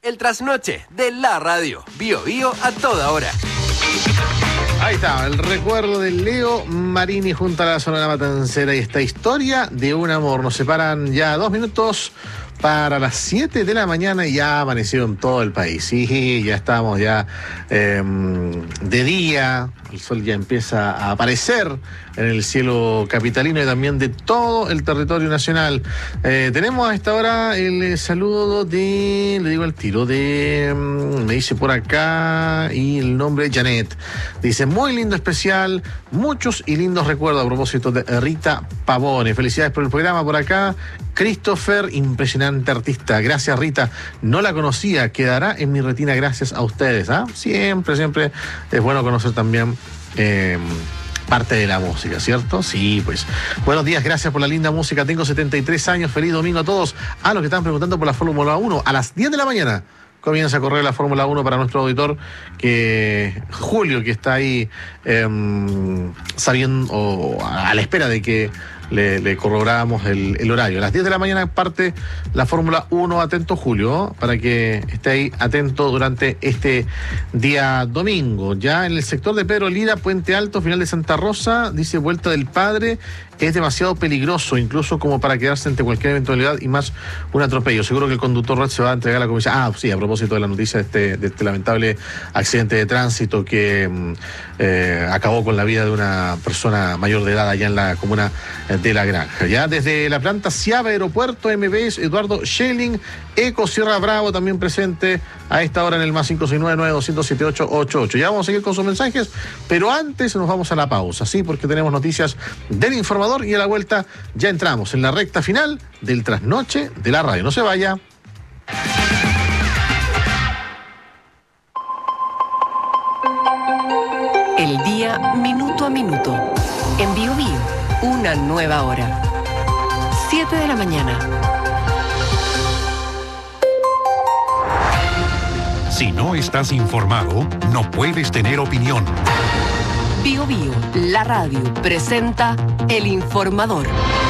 El trasnoche de la radio. Bio Bio a toda hora. Ahí está, el recuerdo de Leo Marini junto a la Sonora Matancera y esta historia de un amor. Nos separan ya 2 minutos para las 7 de la mañana y ya amaneció en todo el país. Sí, ya estamos ya de día, el sol ya empieza a aparecer en el cielo capitalino y también de todo el territorio nacional. Tenemos a esta hora el saludo de, le digo al tiro, me dice por acá, y el nombre Janet. Dice, muy lindo especial, muchos y lindos recuerdos a propósito de Rita Pavone. Felicidades por el programa por acá. Christopher, impresionante artista. Gracias, Rita. No la conocía, quedará en mi retina gracias a ustedes. Siempre es bueno conocer también parte de la música, ¿cierto? Sí, pues. Buenos días, gracias por la linda música. Tengo 73 años. Feliz domingo a todos. A los que están preguntando por la Fórmula 1, a las 10 de la mañana comienza a correr la Fórmula 1 para nuestro auditor, Julio, que está ahí sabiendo, o a la espera de que le corroboramos el horario. A las 10 de la mañana parte la Fórmula 1. Atento, Julio, para que esté ahí atento durante este día domingo. Ya en el sector de Pedro Lira, Puente Alto, final de Santa Rosa, dice Vuelta del Padre, es demasiado peligroso, incluso como para quedarse ante cualquier eventualidad y más un atropello. Seguro que el conductor Red se va a entregar a la comisión. Sí, a propósito de la noticia de este lamentable accidente de tránsito que acabó con la vida de una persona mayor de edad allá en la comuna de La Granja. Ya desde la planta Ciaba Aeropuerto, MBS, Eduardo Schelling, Eco Sierra Bravo también presente a esta hora en el más 569-9200-7888. Ya vamos a seguir con sus mensajes, pero antes nos vamos a la pausa, ¿sí? Porque tenemos noticias del informador y a la vuelta ya entramos en la recta final del trasnoche de la radio. No se vaya. El día minuto a minuto. En Bio Bio, una nueva hora. 7 de la mañana. Si no estás informado, no puedes tener opinión. Bio Bio, la radio, presenta El Informador.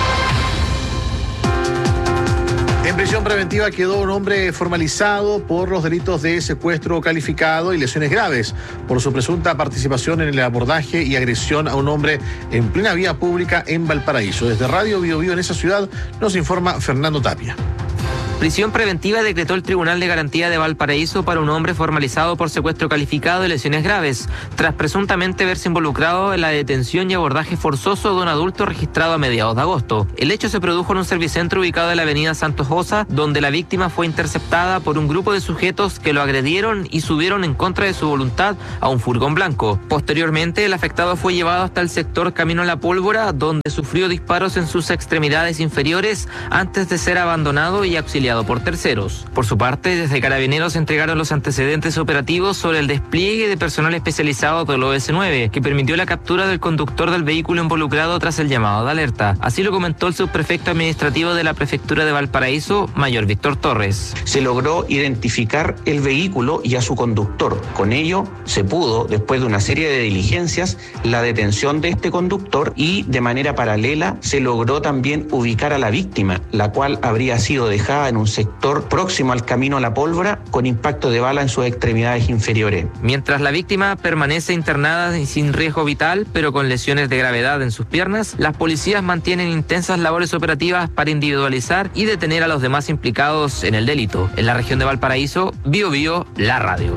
En prisión preventiva quedó un hombre formalizado por los delitos de secuestro calificado y lesiones graves por su presunta participación en el abordaje y agresión a un hombre en plena vía pública en Valparaíso. Desde Radio Bio Bio en esa ciudad nos informa Fernando Tapia. Prisión preventiva decretó el Tribunal de Garantía de Valparaíso para un hombre formalizado por secuestro calificado y lesiones graves, tras presuntamente verse involucrado en la detención y abordaje forzoso de un adulto registrado a mediados de agosto. El hecho se produjo en un servicentro ubicado en la avenida Santos Osa, donde la víctima fue interceptada por un grupo de sujetos que lo agredieron y subieron en contra de su voluntad a un furgón blanco. Posteriormente, el afectado fue llevado hasta el sector Camino a la Pólvora, donde sufrió disparos en sus extremidades inferiores antes de ser abandonado y auxiliado por terceros. Por su parte, desde Carabineros entregaron los antecedentes operativos sobre el despliegue de personal especializado del OS9, que permitió la captura del conductor del vehículo involucrado tras el llamado de alerta. Así lo comentó el subprefecto administrativo de la Prefectura de Valparaíso, Mayor Víctor Torres. Se logró identificar el vehículo y a su conductor. Con ello, se pudo, después de una serie de diligencias, la detención de este conductor y, de manera paralela, se logró también ubicar a la víctima, la cual habría sido dejada en un sector próximo al Camino a la Pólvora con impacto de bala en sus extremidades inferiores. Mientras la víctima permanece internada y sin riesgo vital, pero con lesiones de gravedad en sus piernas, las policías mantienen intensas labores operativas para individualizar y detener a los demás implicados en el delito. En la región de Valparaíso, Bio Bio, la radio.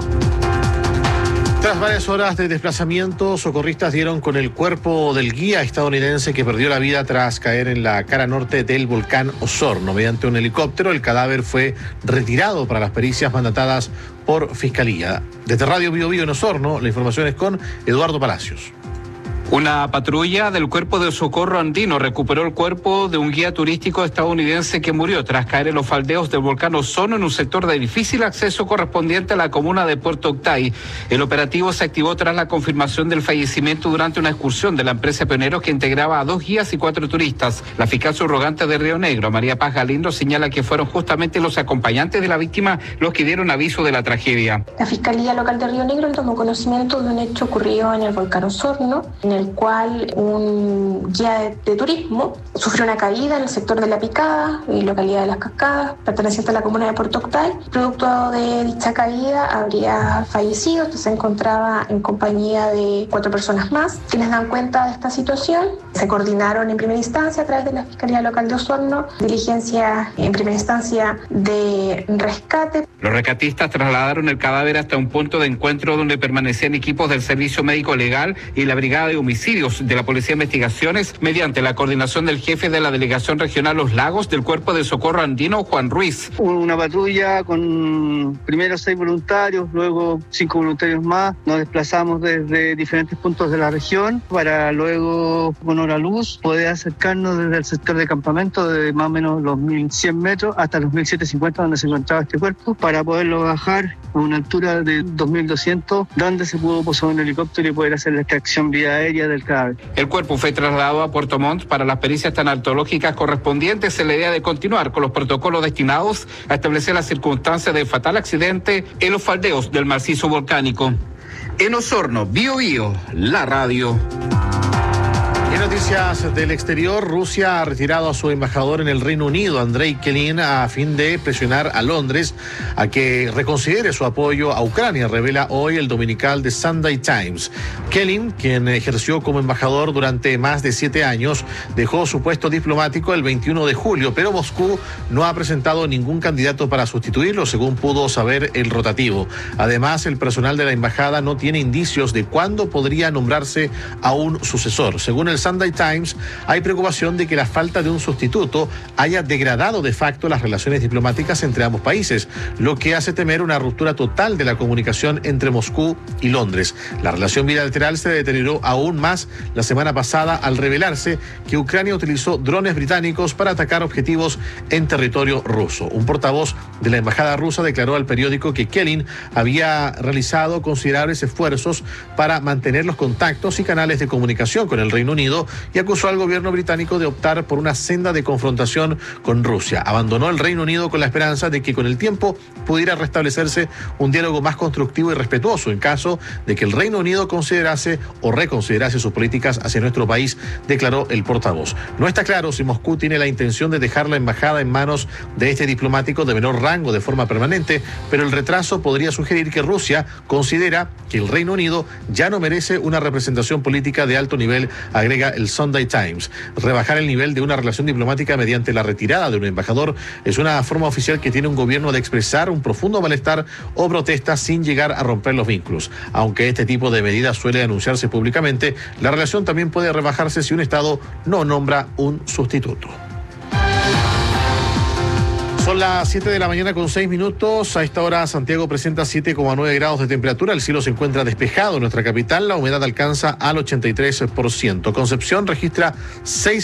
Tras varias horas de desplazamiento, socorristas dieron con el cuerpo del guía estadounidense que perdió la vida tras caer en la cara norte del volcán Osorno. Mediante un helicóptero, el cadáver fue retirado para las pericias mandatadas por Fiscalía. Desde Radio Bio Bio en Osorno, la información es con Eduardo Palacios. Una patrulla del Cuerpo de Socorro Andino recuperó el cuerpo de un guía turístico estadounidense que murió tras caer en los faldeos del volcán Osorno en un sector de difícil acceso correspondiente a la comuna de Puerto Octay. El operativo se activó tras la confirmación del fallecimiento durante una excursión de la empresa Pioneros que integraba a 2 guías y 4 turistas. La fiscal subrogante de Río Negro, María Paz Galindo, señala que fueron justamente los acompañantes de la víctima los que dieron aviso de la tragedia. La Fiscalía Local de Río Negro tomó conocimiento de un hecho ocurrido en el volcán Osorno, en el el cual un guía de turismo sufrió una caída en el sector de La Picada, localidad de Las Cascadas, perteneciente a la comuna de Puerto Octay. Producto de dicha caída habría fallecido. Se encontraba en compañía de 4 personas más, quienes dan cuenta de esta situación. Se coordinaron en primera instancia a través de la Fiscalía Local de Osorno diligencias en primera instancia de rescate. Los rescatistas trasladaron el cadáver hasta un punto de encuentro donde permanecían equipos del Servicio Médico Legal y la Brigada de Homicidios de la Policía de Investigaciones, mediante la coordinación del jefe de la Delegación Regional Los Lagos del Cuerpo de Socorro Andino, Juan Ruiz. Una patrulla con primero 6 voluntarios, luego 5 voluntarios más. Nos desplazamos desde diferentes puntos de la región para luego, con hora luz, poder acercarnos desde el sector de campamento de más o menos los 1.100 metros hasta los 1.750 donde se encontraba este cuerpo, para poderlo bajar a una altura de 2.200, donde se pudo posar un helicóptero y poder hacer la extracción vía aérea del cadáver. El cuerpo fue trasladado a Puerto Montt para las pericias tanatológicas correspondientes en la idea de continuar con los protocolos destinados a establecer las circunstancias del fatal accidente en los faldeos del macizo volcánico. En Osorno, Bío Bío, la radio. En noticias del exterior, Rusia ha retirado a su embajador en el Reino Unido, Andrei Kelin, a fin de presionar a Londres a que reconsidere su apoyo a Ucrania, revela hoy el dominical The Sunday Times. Kelin, quien ejerció como embajador durante más de 7 años, dejó su puesto diplomático el 21 de julio, pero Moscú no ha presentado ningún candidato para sustituirlo, según pudo saber el rotativo. Además, el personal de la embajada no tiene indicios de cuándo podría nombrarse a un sucesor. Según el Sunday Times, hay preocupación de que la falta de un sustituto haya degradado de facto las relaciones diplomáticas entre ambos países, lo que hace temer una ruptura total de la comunicación entre Moscú y Londres. La relación bilateral se deterioró aún más la semana pasada al revelarse que Ucrania utilizó drones británicos para atacar objetivos en territorio ruso. Un portavoz de la embajada rusa declaró al periódico que Kelin había realizado considerables esfuerzos para mantener los contactos y canales de comunicación con el Reino Unido y acusó al gobierno británico de optar por una senda de confrontación con Rusia. Abandonó el Reino Unido con la esperanza de que con el tiempo pudiera restablecerse un diálogo más constructivo y respetuoso en caso de que el Reino Unido considerase o reconsiderase sus políticas hacia nuestro país, declaró el portavoz. No está claro si Moscú tiene la intención de dejar la embajada en manos de este diplomático de menor rango de forma permanente, pero el retraso podría sugerir que Rusia considera que el Reino Unido ya no merece una representación política de alto nivel, agrega el Sunday Times. Rebajar el nivel de una relación diplomática mediante la retirada de un embajador es una forma oficial que tiene un gobierno de expresar un profundo malestar o protesta sin llegar a romper los vínculos. Aunque este tipo de medidas suele anunciarse públicamente, la relación también puede rebajarse si un Estado no nombra un sustituto. Son las 7 de la mañana con 6 minutos. A esta hora Santiago presenta 7,9 grados de temperatura. El cielo se encuentra despejado en nuestra capital. La humedad alcanza al 83%. Concepción registra 6